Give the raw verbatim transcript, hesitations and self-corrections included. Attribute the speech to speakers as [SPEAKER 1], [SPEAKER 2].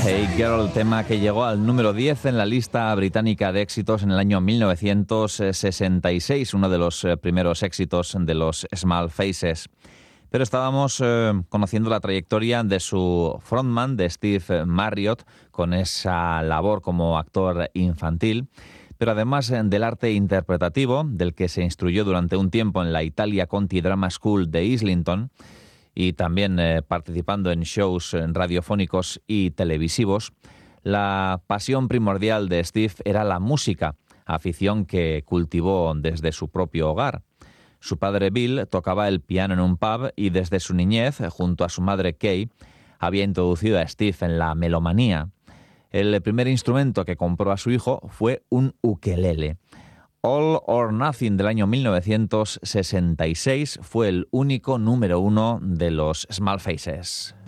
[SPEAKER 1] Hey Girl, tema que llegó al número diez en la lista británica de éxitos en el año mil novecientos sesenta y seis, uno de los primeros éxitos de los Small Faces. Pero estábamos eh, conociendo la trayectoria de su frontman, de Steve Marriott, con esa labor como actor infantil, pero además del arte interpretativo, del que se instruyó durante un tiempo en la Italia Conti Drama School de Islington, y también eh, participando en shows radiofónicos y televisivos, la pasión primordial de Steve era la música, afición que cultivó desde su propio hogar. Su padre Bill tocaba el piano en un pub y desde su niñez, junto a su madre Kay, había introducido a Steve en la melomanía. El primer instrumento que compró a su hijo fue un ukelele. All or Nothing del año mil novecientos sesenta y seis fue el único número uno de los Small Faces.